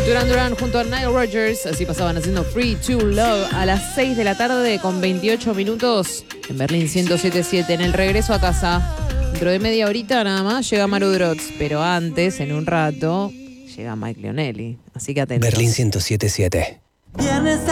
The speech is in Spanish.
Duran Duran junto a Nile Rodgers, así pasaban haciendo Free to Love a las 6 de la tarde con 28 minutos en Berlín 107.7. En el regreso a casa, dentro de media horita nada más, llega Maru Droz, pero antes, en un rato, llega Mike Leonelli, así que atentos. Berlín 107.7.